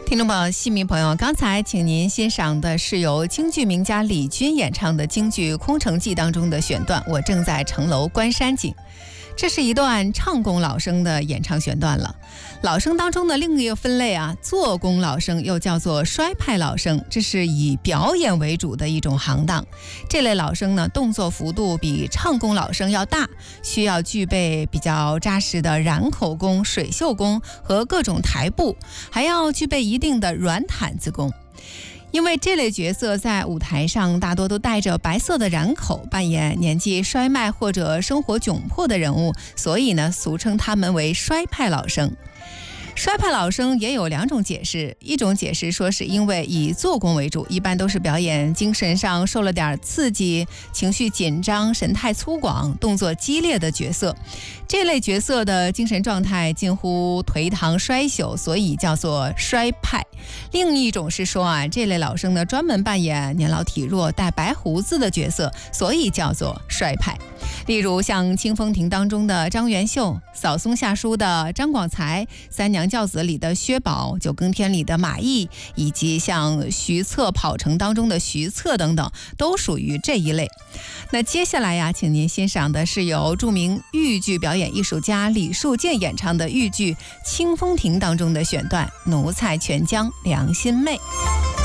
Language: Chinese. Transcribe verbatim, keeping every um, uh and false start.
听众朋友、戏迷朋友，刚才请您欣赏的是由京剧名家李军演唱的京剧《空城计》当中的选段《我正在城楼观山景》。这是一段唱功老生的演唱选段了。老生当中的另一个分类啊，做工老生又叫做衰派老生，这是以表演为主的一种行当。这类老生呢，动作幅度比唱功老生要大，需要具备比较扎实的染口功、水袖功和各种台步，还要具备一定的软毯子功。因为这类角色在舞台上大多都带着白色的染口，扮演年纪衰迈或者生活窘迫的人物，所以呢，俗称他们为衰派老生。衰派老生也有两种解释，一种解释说是因为以做工为主，一般都是表演精神上受了点刺激，情绪紧张，神态粗犷，动作激烈的角色。这类角色的精神状态近乎颓唐衰朽，所以叫做衰派。另一种是说啊，这类老生呢专门扮演年老体弱、带白胡子的角色，所以叫做衰派。例如像《清风亭》当中的张元秀，《扫松下书》的张广才，《三娘教子》里的薛宝，《九更天》里的马毅，以及像徐策跑城当中的徐策等等，都属于这一类。那接下来呀，请您欣赏的是由著名豫剧表演艺术家李树建演唱的豫剧《清风亭》当中的选段《奴才全将良心妹》。